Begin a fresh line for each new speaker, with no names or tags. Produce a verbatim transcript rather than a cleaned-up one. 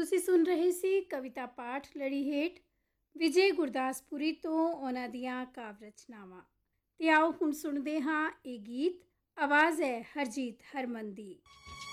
ਤੁਸੀਂ ਸੁਣ ਰਹੇ ਸੀ ਕਵਿਤਾ ਪਾਠ ਲੜੀ ਹੇਠ ਵਿਜੇ ਗੁਰਦਾਸਪੁਰੀ ਤੋਂ ਉਹਨਾਂ ਦੀਆਂ ਕਾਵਿ ਰਚਨਾਵਾਂ। ਤੇ ਆਓ ਹੁਣ ਸੁਣਦੇ ਹਾਂ ਇਹ ਗੀਤ। ਆਵਾਜ਼ ਹੈ ਹਰਜੀਤ ਹਰਮਨ ਦੀ।